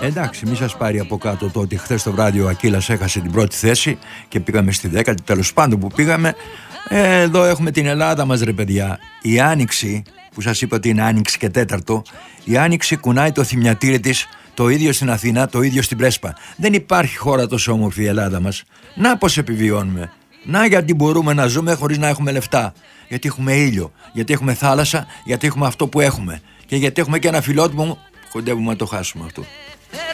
Εντάξει, μη σας πάρει από κάτω το ότι χθες το βράδυ ο Ακύλας έχασε την πρώτη θέση και πήγαμε στη 10η, τέλος πάντων που πήγαμε. Εδώ έχουμε την Ελλάδα μας, ρε παιδιά. Η Άνοιξη, που σας είπα ότι είναι Άνοιξη και τέταρτο, η Άνοιξη κουνάει το θυμιατήρι της, το ίδιο στην Αθήνα, το ίδιο στην Πρέσπα. Δεν υπάρχει χώρα τόσο όμορφη η Ελλάδα μας. Να πως επιβιώνουμε. Να γιατί μπορούμε να ζούμε χωρίς να έχουμε λεφτά. Γιατί έχουμε ήλιο, γιατί έχουμε θάλασσα, γιατί έχουμε αυτό που έχουμε. Και γιατί έχουμε και ένα φιλότιμο, κοντεύουμε να το χάσουμε αυτό.